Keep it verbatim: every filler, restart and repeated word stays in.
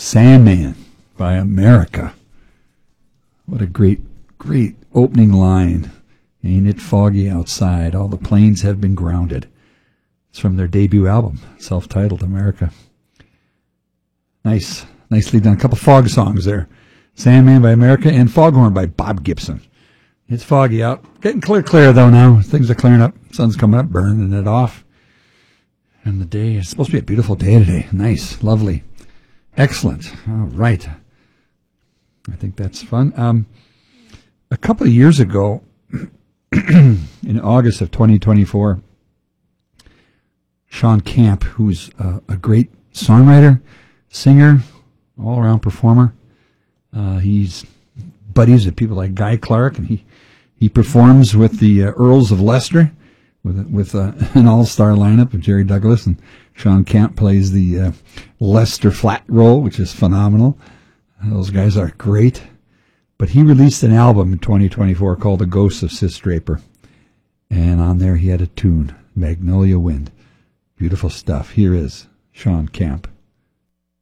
Sandman by America. What a great, great opening line. Ain't it foggy outside? All the planes have been grounded. It's from their debut album, self-titled America. Nice. Nicely done. A couple fog songs there. Sandman by America and Foghorn by Bob Gibson. It's foggy out. Getting clear, clear though now. Things are clearing up. Sun's coming up, burning it off. And the day is supposed to be a beautiful day today. Nice. Lovely. Excellent. All right. I think that's fun. Um, a couple of years ago, in August of twenty twenty-four, Sean Camp, who's uh, a great songwriter, singer, all-around performer, uh, he's buddies with people like Guy Clark, and he, he performs with the uh, Earls of Leicester, with with uh, an all-star lineup of Jerry Douglas, and Sean Camp plays the uh, Leicester flat role, which is phenomenal. Those guys are great. But he released an album in twenty twenty-four called The Ghosts of Sis Draper. And on there he had a tune, Magnolia Wind. Beautiful stuff. Here is Sean Camp.